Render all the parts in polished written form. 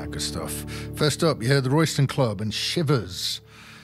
Good stuff. First up, you heard the Royston Club and Shivers.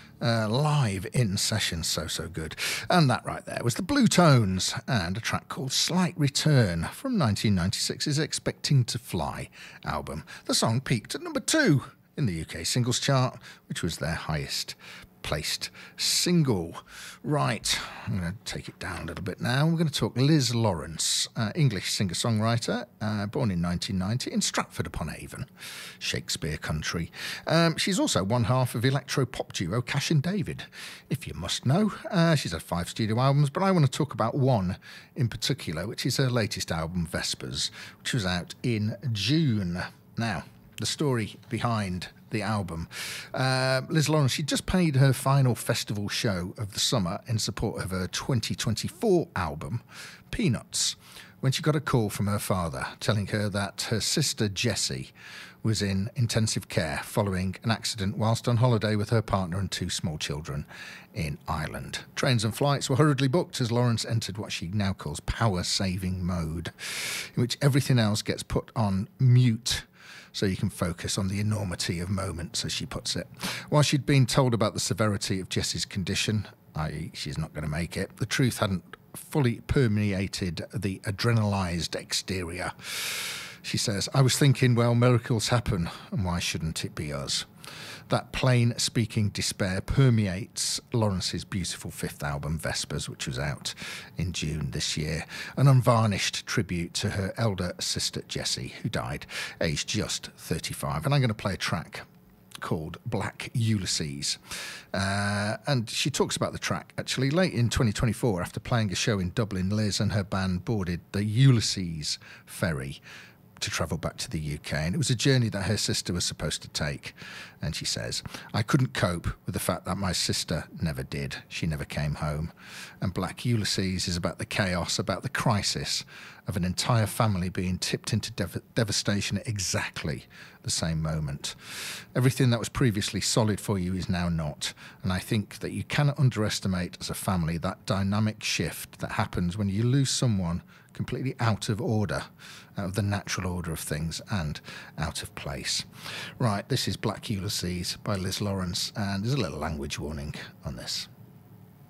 Live in session, so good. And that right there was the Blue Tones and a track called Slight Return from 1996's Expecting to Fly album. The song peaked at number 2 in the UK singles chart, which was their highest placed single. Right, I'm going to take it down a little bit now. We're going to talk Liz Lawrence, English singer-songwriter, born in 1990 in Stratford-upon-Avon, Shakespeare country. She's also one half of electro-pop duo Cash and David, if you must know. She's had 5 studio albums, but I want to talk about one in particular, which is her latest album, Vespers, which was out in June. Now, the story behind the album. Liz Lawrence, she just played her final festival show of the summer in support of her 2024 album, Peanuts, when she got a call from her father telling her that her sister Jessie was in intensive care following an accident whilst on holiday with her partner and 2 small children in Ireland. Trains and flights were hurriedly booked as Lawrence entered what she now calls power-saving mode, in which everything else gets put on mute so you can focus on the enormity of moments, as she puts it. While she'd been told about the severity of Jessie's condition, i.e. she's not going to make it, the truth hadn't fully permeated the adrenalised exterior. She says, "I was thinking, well, miracles happen, and why shouldn't it be us?" That plain-speaking despair permeates Lawrence's beautiful 5th album, Vespers, which was out in June this year, an unvarnished tribute to her elder sister Jessie, who died aged just 35. And I'm going to play a track called Black Ulysses. And she talks about the track, actually. Late in 2024, after playing a show in Dublin, Liz and her band boarded the Ulysses ferry to travel back to the UK, and it was a journey that her sister was supposed to take. And she says, "I couldn't cope with the fact that my sister never did. She never came home." And Black Ulysses is about the chaos, about the crisis of an entire family being tipped into devastation at exactly the same moment. Everything that was previously solid for you is now not. And I think that you cannot underestimate as a family that dynamic shift that happens when you lose someone completely out of order, out of the natural order of things, and out of place. Right, this is Black Ulysses by Liz Lawrence, and there's a little language warning on this.